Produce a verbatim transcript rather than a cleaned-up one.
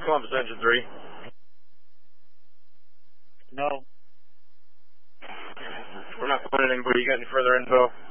Columbus Engine three. No. We're not finding anybody. You got any further info?